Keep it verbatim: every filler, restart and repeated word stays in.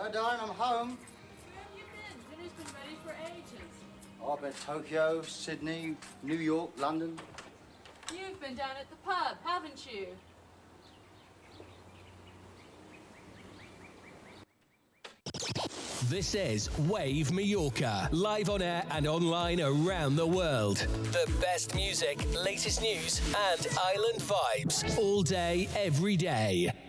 Hi, darling, I'm home. Where have you been? Dinner's been ready for ages. Oh, I've been to Tokyo, Sydney, New York, London. You've been down at the pub, haven't you? This is Wave Mallorca, live on air and online around the world. The best music, latest news, and island vibes all day, every day.